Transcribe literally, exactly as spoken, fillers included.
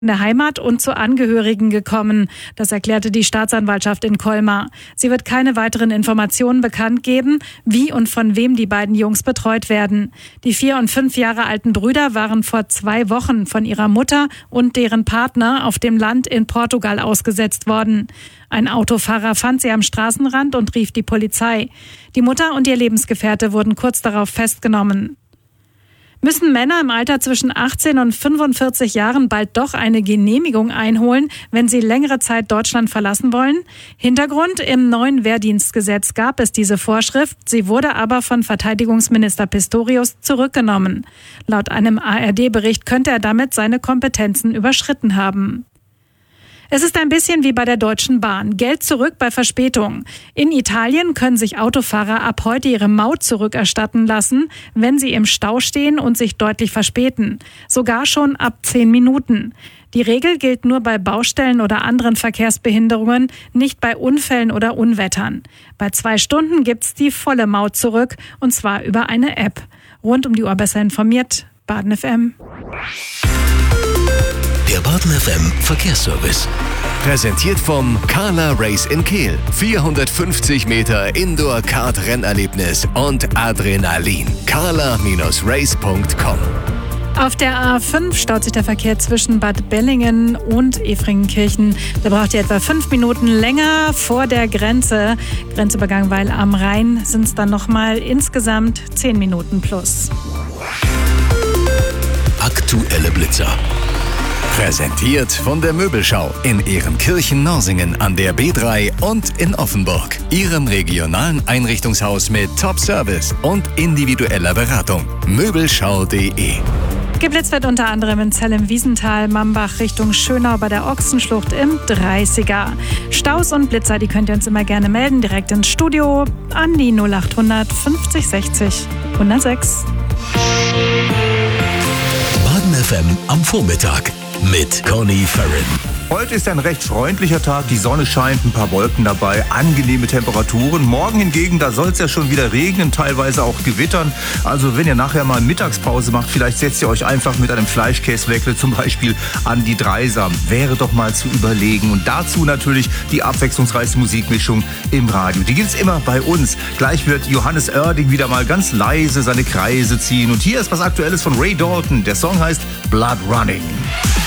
der Heimat und zu Angehörigen gekommen. Das erklärte die Staatsanwaltschaft in Colmar. Sie wird keine weiteren Informationen bekannt geben, wie und von wem die beiden Jungs betreut werden. Die vier und fünf Jahre alten Brüder waren vor zwei Wochen von ihrer Mutter und deren Partner auf dem Land in Portugal ausgesetzt worden. Ein Autofahrer fand sie am Straßenrand und rief die Polizei. Die Mutter und ihr Lebensgefährte wurden kurz darauf festgenommen. Müssen Männer im Alter zwischen achtzehn und fünfundvierzig Jahren bald doch eine Genehmigung einholen, wenn sie längere Zeit Deutschland verlassen wollen? Hintergrund: Im neuen Wehrdienstgesetz gab es diese Vorschrift, sie wurde aber von Verteidigungsminister Pistorius zurückgenommen. Laut einem A R D-Bericht könnte er damit seine Kompetenzen überschritten haben. Es ist ein bisschen wie bei der Deutschen Bahn. Geld zurück bei Verspätung. In Italien können sich Autofahrer ab heute ihre Maut zurückerstatten lassen, wenn sie im Stau stehen und sich deutlich verspäten. Sogar schon ab zehn Minuten. Die Regel gilt nur bei Baustellen oder anderen Verkehrsbehinderungen, nicht bei Unfällen oder Unwettern. Bei zwei Stunden gibt's die volle Maut zurück, und zwar über eine App. Rund um die Uhr besser informiert, Baden F M. Der Baden F M Verkehrsservice. Präsentiert vom Carla Race in Kehl. vierhundertfünfzig Meter Indoor-Kart-Rennerlebnis und Adrenalin. carla Race punkt com. Auf der A fünf staut sich der Verkehr zwischen Bad Bellingen und Efringenkirchen. Da braucht ihr etwa fünf Minuten länger vor der Grenze. Grenzübergang Weil am Rhein sind es dann nochmal insgesamt zehn Minuten plus. Aktuelle Blitzer. Präsentiert von der Möbelschau in Ehrenkirchen-Norsingen an der B drei und in Offenburg. Ihrem regionalen Einrichtungshaus mit Top-Service und individueller Beratung. Möbelschau punkt de. Geblitzt wird unter anderem in Zell im Wiesental, Mambach Richtung Schönau bei der Ochsenschlucht im dreißiger. Staus und Blitzer, die könnt ihr uns immer gerne melden, direkt ins Studio an die null achthundert fünfzig sechzig hundertsechs. Baden F M am Vormittag mit Conny Farren. Heute ist ein recht freundlicher Tag, die Sonne scheint, ein paar Wolken dabei, angenehme Temperaturen. Morgen hingegen, da soll es ja schon wieder regnen, teilweise auch gewittern. Also wenn ihr nachher mal Mittagspause macht, vielleicht setzt ihr euch einfach mit einem Fleischkäsewäckle zum Beispiel an die Dreisam. Wäre doch mal zu überlegen. Und dazu natürlich die abwechslungsreichste Musikmischung im Radio. Die gibt's immer bei uns. Gleich wird Johannes Oerding wieder mal ganz leise seine Kreise ziehen. Und hier ist was Aktuelles von Ray Dalton. Der Song heißt Blood Running.